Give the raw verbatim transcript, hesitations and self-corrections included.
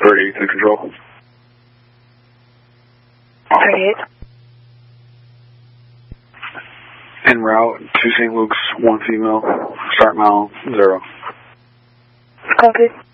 thirty to control. thirty-eight. En route to Saint Luke's, one female, start mile zero. Copy.